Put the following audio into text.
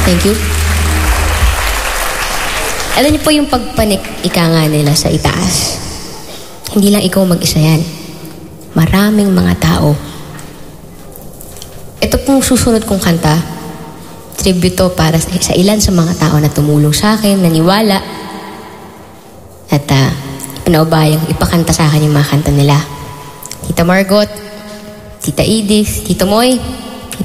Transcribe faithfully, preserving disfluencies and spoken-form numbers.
Thank you. Alam niyo po yung pagpanik ika nga nila sa itaas. Hindi lang ikaw mag-isa yan. Maraming mga tao. Ito pong susunod kong kanta, tribute to para sa, sa ilan sa mga tao na tumulong sa akin, naniwala, at uh, pinaubayang ipakanta sa akin yung mga kanta nila. Tita Margot, Tita Edith, Tito Moy,